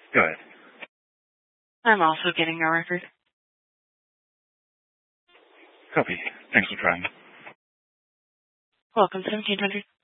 Go ahead. I'm also getting a record. Copy. Thanks for trying. Welcome, 1700.